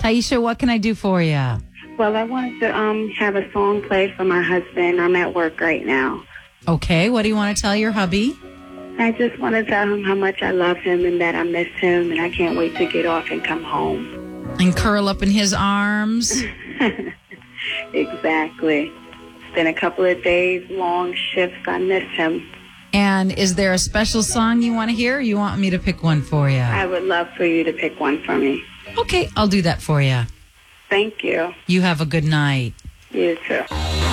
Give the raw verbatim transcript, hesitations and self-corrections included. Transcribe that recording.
Taisha, what can I do for you? Well, I wanted to um have a song played for my husband. I'm at work right now. Okay, what do you want to tell your hubby? I just want to tell him how much I love him and that I miss him, and I can't wait to get off and come home. And curl up in his arms? Exactly. It's been a couple of days, long shifts. I miss him. And is there a special song you want to hear, or you want me to pick one for you? I would love for you to pick one for me. Okay, I'll do that for you. Thank you. You have a good night. You too.